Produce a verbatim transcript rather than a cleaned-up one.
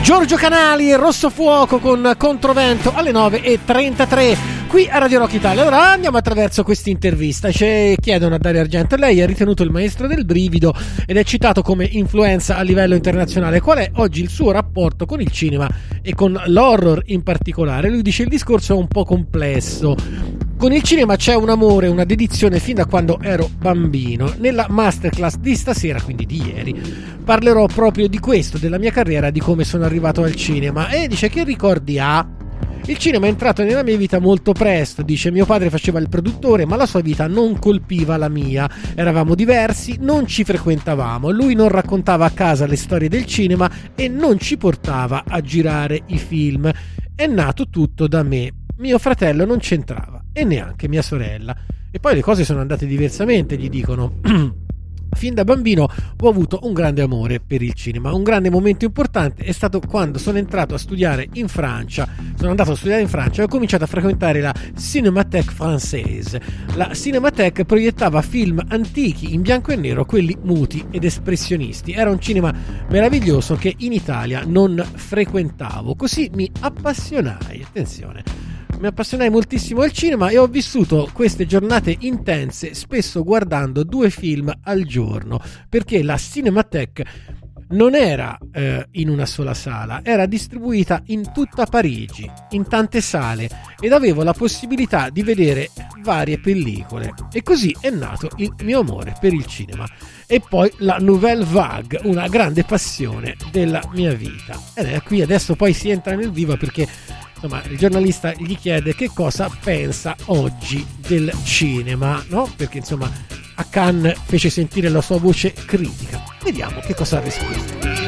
Giorgio Canali, Rosso Fuoco con Controvento alle nove e trentatré qui a Radio Rock Italia. Allora andiamo attraverso questa intervista. Ci chiedono a Dario Argento: lei è ritenuto il maestro del brivido ed è citato come influenza a livello internazionale. Qual è oggi il suo rapporto con il cinema e con l'horror in particolare? Lui dice: il discorso è un po' complesso. Con il cinema c'è un amore, una dedizione fin da quando ero bambino. Nella masterclass di stasera, quindi di ieri, parlerò proprio di questo, della mia carriera, di come sono arrivato al cinema. E dice: che ricordi ha? Il cinema è entrato nella mia vita molto presto. Dice: mio padre faceva il produttore, ma la sua vita non colpiva la mia. Eravamo diversi, non ci frequentavamo. Lui non raccontava a casa le storie del cinema e non ci portava a girare i film. È nato tutto da me. Mio fratello non c'entrava e neanche mia sorella. E poi le cose sono andate diversamente, gli dicono. Fin da bambino ho avuto un grande amore per il cinema. Un grande momento importante è stato quando sono entrato a studiare in Francia. Sono andato a studiare in Francia e ho cominciato a frequentare la Cinémathèque Française. La Cinémathèque proiettava film antichi in bianco e nero, quelli muti ed espressionisti. Era un cinema meraviglioso che in Italia non frequentavo. Così mi appassionai, attenzione, mi appassionai moltissimo al cinema e ho vissuto queste giornate intense, spesso guardando due film al giorno, perché la Cinémathèque non era eh, in una sola sala, era distribuita in tutta Parigi, in tante sale, ed avevo la possibilità di vedere varie pellicole. E così è nato il mio amore per il cinema. E poi la Nouvelle Vague, una grande passione della mia vita. Ed è qui adesso poi si entra nel vivo, perché insomma il giornalista gli chiede che cosa pensa oggi del cinema, no? Perché insomma a Cannes fece sentire la sua voce critica. Vediamo che cosa ha risposto.